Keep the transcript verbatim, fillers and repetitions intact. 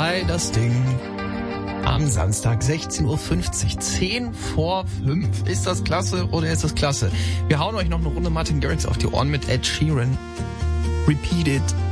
drei das Ding. Am Samstag sechzehn Uhr fünfzig, zehn vor fünf. Ist das klasse oder ist das klasse? Wir hauen euch noch eine Runde Martin Garrix auf die Ohren mit Ed Sheeran. Repeat it.